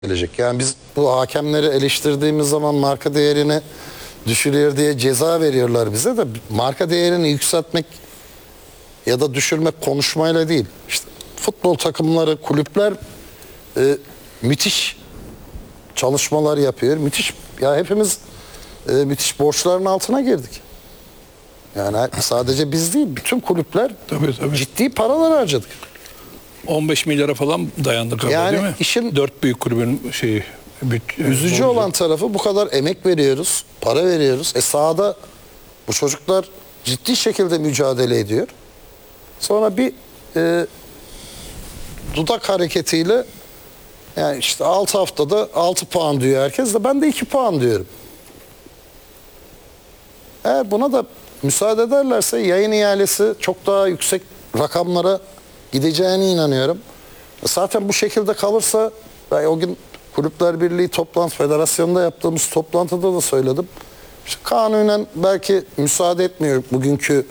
gelecek. Yani biz bu hakemleri eleştirdiğimiz zaman marka değerini düşürüyor diye ceza veriyorlar bize de, marka değerini yükseltmek ya da düşürmek konuşmayla değil. İşte futbol takımları, kulüpler müthiş çalışmalar yapıyor. Müthiş, ya hepimiz müthiş borçların altına girdik. Yani sadece biz değil, bütün kulüpler Tabii. ciddi paralar harcadık. 15 milyara falan dayandı galiba, Yani değil mi? işin 4 büyük kulübün şeyi. üzücü olan tarafı, bu kadar emek veriyoruz, para veriyoruz. Sahada bu çocuklar ciddi şekilde mücadele ediyor. Sonra bir dudak hareketiyle, yani işte 6 haftada 6 puan diyor herkes de, ben de 2 puan diyorum. Eğer buna da müsaade ederlerse yayın ihalesi çok daha yüksek rakamlara gideceğine inanıyorum. Zaten bu şekilde kalırsa, ben o gün Kulüpler Birliği toplantı, federasyonda yaptığımız toplantıda da söyledim. İşte kanunen belki müsaade etmiyor bugünkü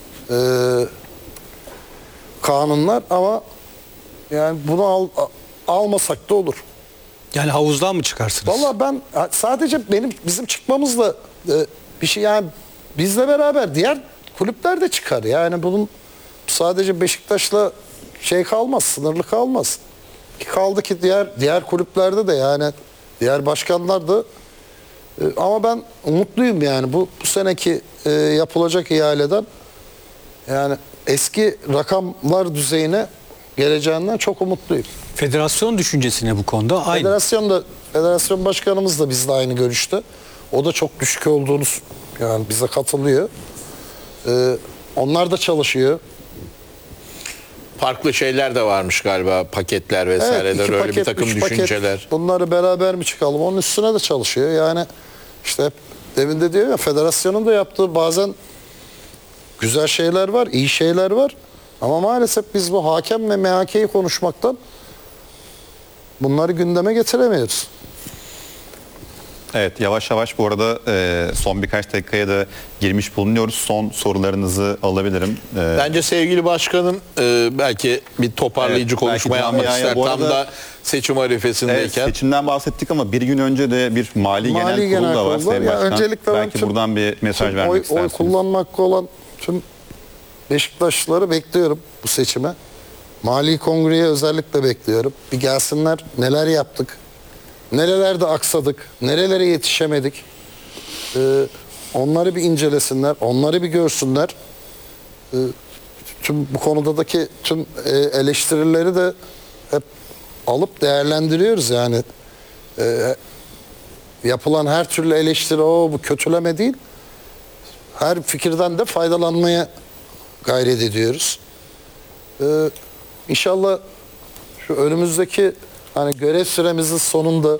kanunlar, ama yani bunu almasak da olur. Yani havuzdan mı çıkarsınız? Vallahi ben sadece bizim çıkmamızla bir şey, yani bizle beraber diğer kulüpler de çıkar. Yani bunun sadece Beşiktaş'la şey kalmaz, sınırlı kalmaz. Kaldı ki diğer kulüplerde de, yani diğer başkanlar da, ama ben umutluyum yani bu seneki yapılacak ihaleden, yani eski rakamlar düzeyine geleceğinden çok umutluyum. Federasyon düşüncesi ne bu konuda? Aynı. Federasyon başkanımız da bizle aynı görüşte. O da çok düşük olduğunu, yani bize katılıyor. Onlar da çalışıyor. Farklı şeyler de varmış galiba, paketler vesaireler, iki öyle paket, bir takım 3 paket, düşünceler. bunları beraber mi çıkalım? Onun üstüne de çalışıyor. Yani işte hep demin de diyor ya, federasyonun da yaptığı bazen güzel şeyler var, iyi şeyler var. Ama maalesef biz bu hakem ve MHK'yi konuşmaktan bunları gündeme getiremiyoruz. Evet, yavaş yavaş bu arada son birkaç dakikaya da girmiş bulunuyoruz. Son sorularınızı alabilirim. Bence sevgili başkanım belki bir toparlayıcı Evet, konuşma belki yapmak camiaya ister. bu Tam arada- da seçim arifesindeyken. Evet, seçimden bahsettik ama bir gün önce de bir Mali Genel Kurulu da var. Kurulu. Sayın Ya Başkan. öncelikle ben belki buradan bir mesaj tüm vermek oy istersiniz. kullanma hakkı olan tüm Beşiktaşlıları bekliyorum bu seçime. Mali Kongre'ye özellikle bekliyorum. Bir gelsinler, neler yaptık, nerelerde aksadık, nerelere yetişemedik. Onları bir incelesinler, onları bir görsünler. Tüm bu konudaki tüm eleştirileri de hep alıp değerlendiriyoruz yani. Yapılan her türlü eleştiri, bu kötüleme değil. Her fikirden de faydalanmaya gayret ediyoruz. İnşallah şu önümüzdeki hani görev süremizin sonunda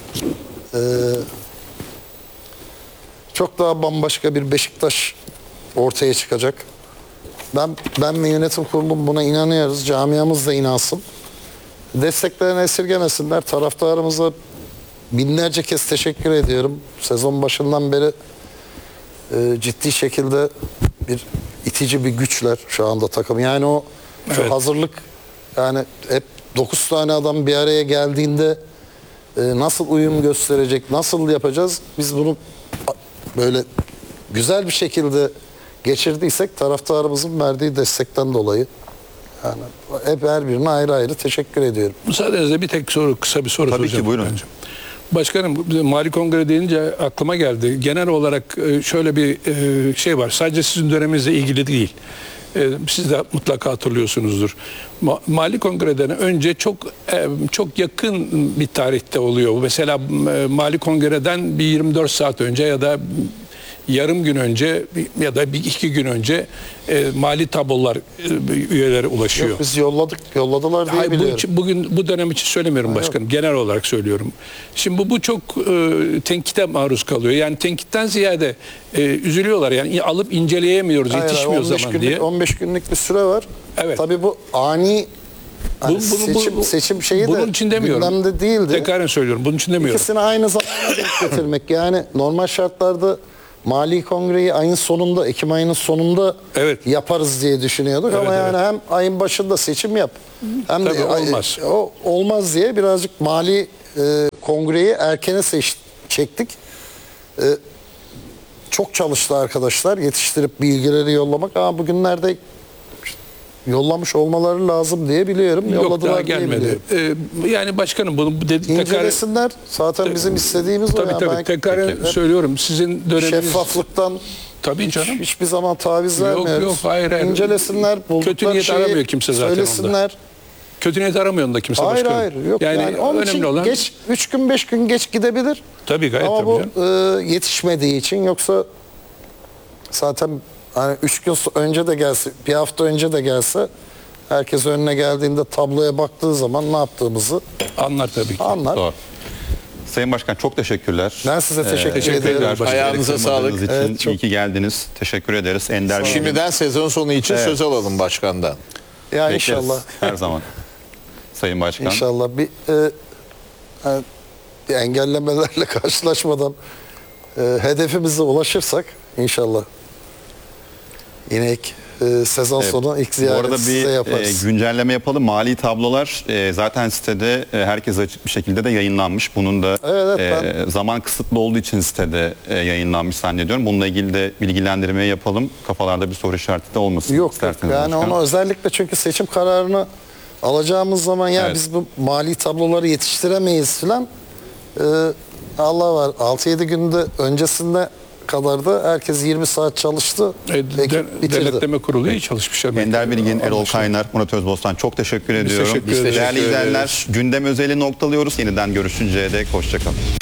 çok daha bambaşka bir Beşiktaş ortaya çıkacak. Ben ve yönetim kurulum buna inanıyoruz. Camiamız da inansın. Desteklerini esirgemesinler. Taraftarımıza binlerce kez teşekkür ediyorum. Sezon başından beri ciddi şekilde bir itici bir güçler şu anda takım. Yani o şu Evet. hazırlık, yani hep 9 tane adam bir araya geldiğinde nasıl uyum gösterecek, nasıl yapacağız? Biz bunu böyle güzel bir şekilde geçirdiysek taraftarımızın verdiği destekten dolayı, yani hep her birine ayrı ayrı teşekkür ediyorum. Müsaadenizle bir tek soru, kısa bir soru Tabii ki, soracağım. buyurun. Bence. Başkanım, Mali Kongre deyince aklıma geldi. Genel olarak şöyle bir şey var. Sadece sizin döneminizle ilgili değil. Siz de mutlaka hatırlıyorsunuzdur. Mali Kongre'den önce çok yakın bir tarihte oluyor. Mesela Mali Kongre'den bir 24 saat önce ya da yarım gün önce ya da bir iki gün önce mali tablolar üyelere ulaşıyor. Yok, biz yolladılar diye Hayır, biliyorum. bugün bu dönem için söylemiyorum başkanım. Genel olarak söylüyorum. Şimdi bu çok tenkite maruz kalıyor. Yani tenkitten ziyade üzülüyorlar. Yani alıp inceleyemiyoruz, Hayır, yetişmiyor 15 zaman günlük, diye. 15 günlük bir süre var. Evet. Tabii bu ani hani seçim şeyi bunun de için demiyorum. gündemde değildi. Tekrar söylüyorum. Bunun için demiyorum. İkisini aynı zamanda denk getirmek. Yani normal şartlarda Mali Kongre'yi ayın sonunda, Ekim ayının sonunda Evet. yaparız diye düşünüyorduk. Evet, Ama yani evet. hem ayın başında seçim yap. Hem Tabii de olmaz. o olmaz diye birazcık Mali Kongre'yi erkene çektik. Çok çalıştı arkadaşlar yetiştirip bilgileri yollamak, ama bugünlerde yollamış olmaları lazım diye biliyorum. Yok, Yolladılar daha diye gelmedi. biliyorum. Yani başkanım bunu tekrar İncelesinler. Zaten bizim istediğimiz o. tabii ya. tabii Ben tekrar söylüyorum, sizin döneminiz şeffaflıktan tabii canım. hiçbir zaman taviz Yok, vermiyoruz. yok, hayır, hayır. İncelesinler, buldukları Kötü niyet şeyi aramıyor kimse zaten söylesinler. Kötü niyet aramıyor da kimse Hayır başkanım. hayır yok. Yani, Onun önemli için olan geç 3 gün 5 gün geç gidebilir. tabii gayet Ama tabii bu canım. yetişmediği için, yoksa zaten hani 3 gün önce de gelse, bir hafta önce de gelse, herkes önüne geldiğinde tabloya baktığı zaman ne yaptığımızı Anlar tabii ki. anlar. Doğru. Sayın Başkan çok teşekkürler. Ben size teşekkür teşekkür ederim. ederim. Ayağınıza sağlık. Için Evet, çok- iyi ki geldiniz. Teşekkür ederiz. Ender Bey. Şimdiden sezon sonu için Evet. söz alalım başkandan. Ya Bekleriz inşallah. her zaman. Sayın Başkan. İnşallah bir engellemelerle karşılaşmadan hedefimize ulaşırsak inşallah yine sezon sonu ilk Bu ziyaret arada size bir yaparız. güncelleme yapalım. Mali tablolar zaten sitede herkese açık bir şekilde de yayınlanmış. Bunun da Evet, zaman kısıtlı olduğu için sitede yayınlanmış zannediyorum. Bununla ilgili de bilgilendirme yapalım. Kafalarda bir soru işareti de olmasın. Yok isterseniz yani başkan. onu özellikle, çünkü seçim kararını alacağımız zaman ya Evet. biz bu mali tabloları yetiştiremeyiz filan, Allah var 6-7 günde öncesinde kadar da herkes 20 saat çalıştı. Ekip bitirdi. Denetleme kurulu iyi çalışmış. Ender Bilgin, Erol Kaynar, Murat Özbostan çok teşekkür ediyorum. teşekkür ederiz. Değerli Teşekkür izleyenler, ederiz. gündem özeli noktalıyoruz. Yeniden görüşünceye dek hoşçakalın.